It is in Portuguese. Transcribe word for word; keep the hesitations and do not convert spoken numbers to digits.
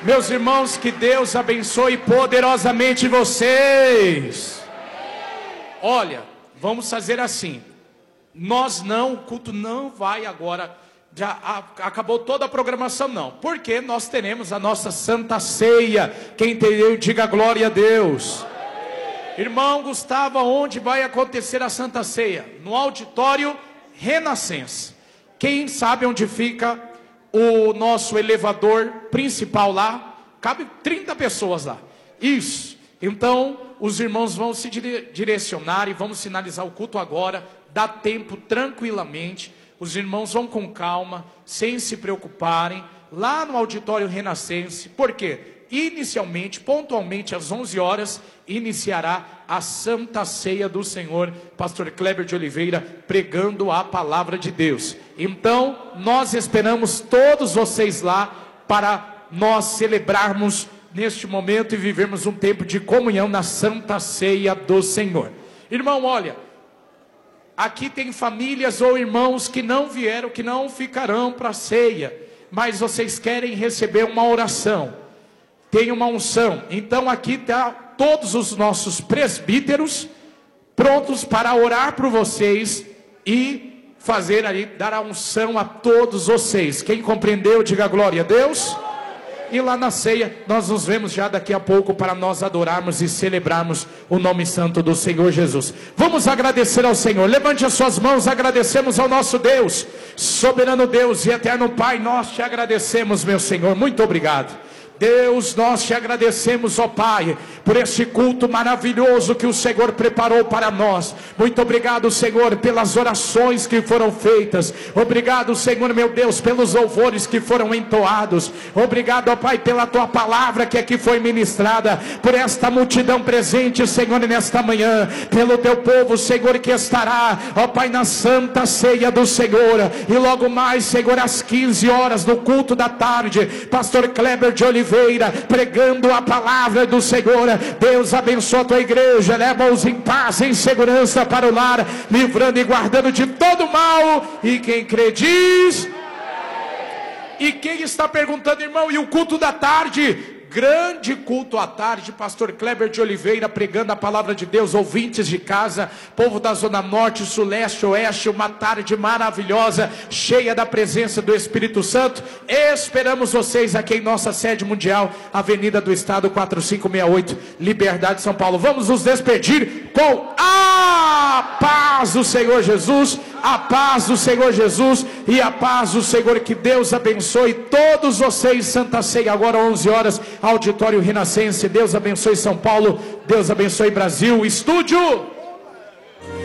Meus irmãos, que Deus abençoe poderosamente vocês. Olha, vamos fazer assim. Nós não, o culto não vai agora, já a, acabou toda a programação não. Porque nós teremos a nossa Santa Ceia. Quem entendeu, diga glória a Deus. Irmão Gustavo, onde vai acontecer a Santa Ceia? No auditório Renascença. Quem sabe onde fica o nosso elevador principal lá? Cabe trinta pessoas lá. Isso. Então, os irmãos vão se dire direcionar e vamos finalizar o culto agora. Dá tempo tranquilamente. Os irmãos vão com calma, sem se preocuparem, lá no auditório Renascença. Por quê? Inicialmente, pontualmente às onze horas, iniciará a Santa Ceia do Senhor, pastor Kleber de Oliveira, pregando a palavra de Deus. Então, nós esperamos todos vocês lá, para nós celebrarmos neste momento e vivermos um tempo de comunhão na Santa Ceia do Senhor. Irmão, olha, aqui tem famílias ou irmãos que não vieram, que não ficarão para a ceia, mas vocês querem receber uma oração, tem uma unção. Então aqui está todos os nossos presbíteros prontos para orar por vocês e fazer aí, dar a unção a todos vocês. Quem compreendeu, diga glória a Deus. E lá na ceia, nós nos vemos já daqui a pouco para nós adorarmos e celebrarmos o nome santo do Senhor Jesus. Vamos agradecer ao Senhor. Levante as suas mãos, agradecemos ao nosso Deus, soberano Deus e eterno Pai. Nós te agradecemos, meu Senhor, muito obrigado. Deus, nós te agradecemos, ó Pai, por este culto maravilhoso que o Senhor preparou para nós. Muito obrigado, Senhor, pelas orações que foram feitas. Obrigado, Senhor, meu Deus, pelos louvores que foram entoados. Obrigado, ó Pai, pela tua palavra que aqui foi ministrada, por esta multidão presente, Senhor, nesta manhã, pelo teu povo, Senhor, que estará, ó Pai, na Santa Ceia do Senhor. E logo mais, Senhor, às quinze horas, no culto da tarde, pastor Kleber de Oliveira pregando a palavra do Senhor. Deus abençoa a tua igreja, leva-os em paz, em segurança para o lar, livrando e guardando de todo mal. E quem crê diz. E quem está perguntando, irmão, e o culto da tarde? Grande culto à tarde, pastor Kleber de Oliveira pregando a palavra de Deus, ouvintes de casa, povo da zona norte, sul, leste, oeste, uma tarde maravilhosa, cheia da presença do Espírito Santo. Esperamos vocês aqui em nossa sede mundial, Avenida do Estado quatro cinco seis oito, Liberdade, São Paulo. Vamos nos despedir com a paz do Senhor Jesus, a paz do Senhor Jesus e a paz do Senhor. Que Deus abençoe todos vocês. Santa Ceia agora onze horas, auditório Renascença. Deus abençoe São Paulo, Deus abençoe Brasil. Estúdio